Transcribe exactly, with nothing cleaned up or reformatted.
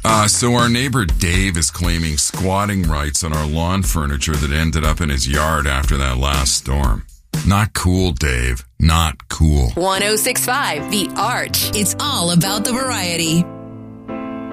Uh, so our neighbor Dave is claiming squatting rights on our lawn furniture that ended up in his yard after that last storm. Not cool, Dave. Not cool. one oh six point five The Arch. It's all about the variety.